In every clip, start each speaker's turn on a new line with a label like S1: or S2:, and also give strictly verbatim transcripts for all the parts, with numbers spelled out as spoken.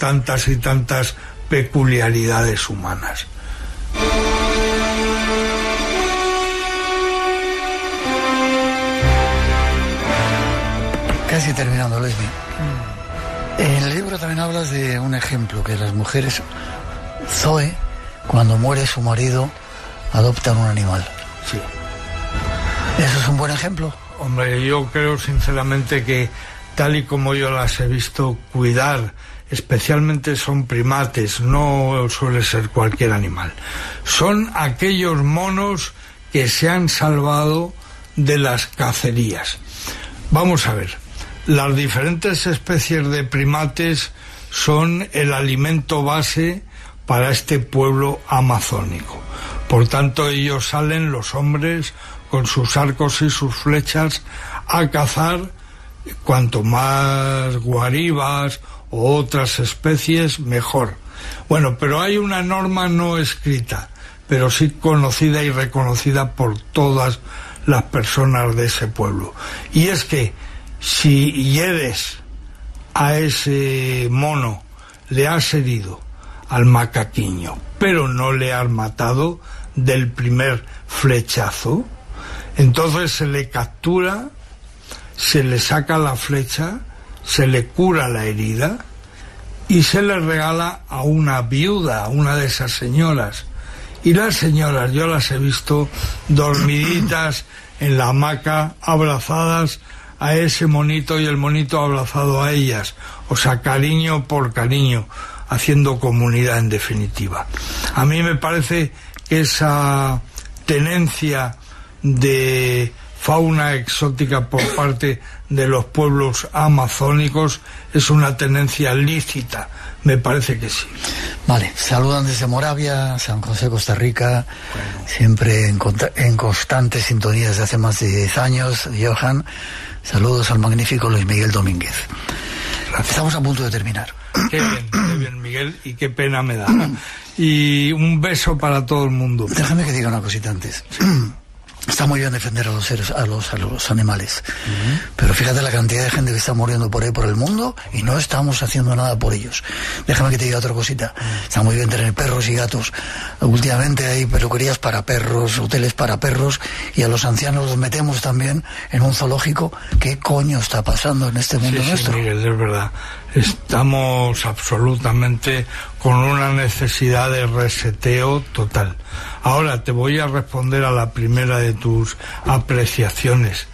S1: tantas y tantas peculiaridades humanas.
S2: Casi terminando, Leslie. En el libro también hablas de un ejemplo, que las mujeres, Zoe, cuando muere su marido, adoptan un animal.
S1: Sí.
S2: ¿Eso es un buen ejemplo?
S1: Hombre, yo creo sinceramente que, tal y como yo las he visto cuidar, especialmente son primates, no suele ser cualquier animal. Son aquellos monos que se han salvado de las cacerías. Vamos a ver. Las diferentes especies de primates son el alimento base para este pueblo amazónico. Por tanto, ellos salen, los hombres, con sus arcos y sus flechas, a cazar cuanto más guaribas o otras especies, mejor. Bueno, pero hay una norma no escrita, pero sí conocida y reconocida por todas las personas de ese pueblo. Y es que si hieres a ese mono, le has herido al macaquiño, pero no le has matado del primer flechazo, entonces se le captura, se le saca la flecha, se le cura la herida y se le regala a una viuda, a una de esas señoras. Y las señoras, yo las he visto dormiditas en la hamaca, abrazadas a ese monito y el monito abrazado a ellas. O sea, cariño por cariño, haciendo comunidad en definitiva. A mí me parece que esa tenencia de fauna exótica por parte de los pueblos amazónicos es una tenencia lícita, me parece que sí.
S2: Vale, saludan desde Moravia, San José, Costa Rica, bueno. Siempre en, en constante sintonía desde hace más de diez años, Johan. Saludos al magnífico Luis Miguel Domínguez. Gracias. Estamos a punto de terminar.
S1: Qué bien, qué bien, Miguel, y qué pena me da. Y un beso para todo el mundo.
S2: Déjame que diga una cosita antes. Sí. Está muy bien defender a los seres, a los, a los animales, uh-huh. Pero fíjate la cantidad de gente que está muriendo por ahí por el mundo y no estamos haciendo nada por ellos. Déjame que te diga otra cosita. Uh-huh. Está muy bien tener perros y gatos. Últimamente hay peluquerías para perros, hoteles para perros, y a los ancianos los metemos también en un zoológico. ¿Qué coño está pasando en este mundo
S1: sí,
S2: nuestro?
S1: Sí, Miguel, es verdad. Estamos absolutamente con una necesidad de reseteo total. Ahora te voy a responder a la primera de tus apreciaciones.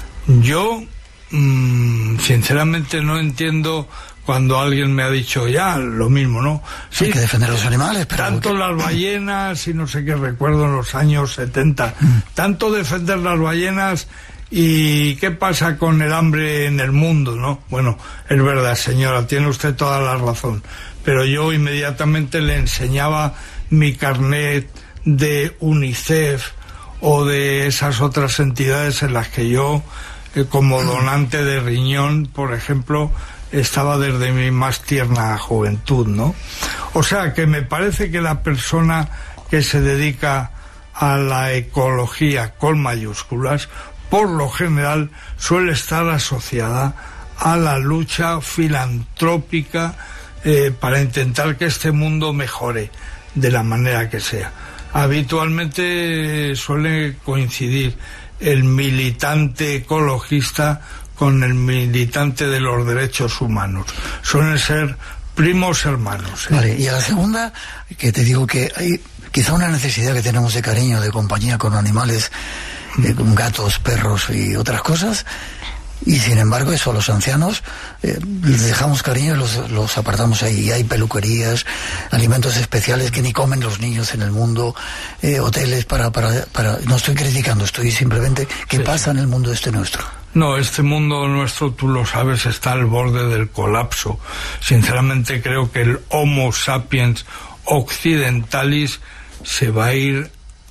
S1: Yo, mmm, sinceramente, no entiendo cuando alguien me ha dicho ya lo mismo, ¿no?
S2: Sí, hay que defender a los animales, pero...
S1: Tanto que... las ballenas, y no sé qué, recuerdo en los años setenta, mm. tanto defender las ballenas... ¿Y qué pasa con el hambre en el mundo, no? Bueno, es verdad, señora, tiene usted toda la razón. Pero yo inmediatamente le enseñaba mi carnet de UNICEF o de esas otras entidades en las que yo, eh, como donante de riñón, por ejemplo, estaba desde mi más tierna juventud, ¿no? O sea, que me parece que la persona que se dedica a la ecología con mayúsculas, por lo general suele estar asociada a la lucha filantrópica eh, para intentar que este mundo mejore de la manera que sea. Habitualmente eh, suele coincidir el militante ecologista con el militante de los derechos humanos. Suelen ser primos hermanos. ¿eh?
S2: Vale, y a la segunda, que te digo que hay quizá una necesidad que tenemos de cariño, de compañía con animales, Eh, con gatos, perros y otras cosas, y sin embargo eso a los ancianos eh, les dejamos cariño y los, los apartamos ahí. Hay peluquerías, alimentos especiales que ni comen los niños en el mundo, eh, hoteles para, para, para... No estoy criticando, estoy simplemente... ¿Qué sí, pasa sí. en el mundo este nuestro?
S1: No, este mundo nuestro, tú lo sabes, está al borde del colapso. Sinceramente creo que el Homo sapiens occidentalis se va a ir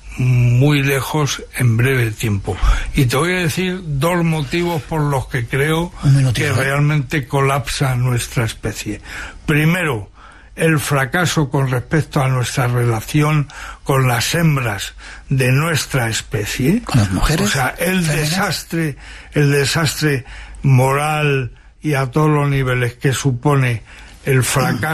S1: muy lejos en breve tiempo. Y te voy a decir dos motivos por los que creo que realmente colapsa nuestra especie. Primero, el fracaso con respecto a nuestra relación con las hembras de nuestra especie.
S2: ¿Con las mujeres?
S1: O sea, el desastre, el desastre moral y a todos los niveles que supone el fracaso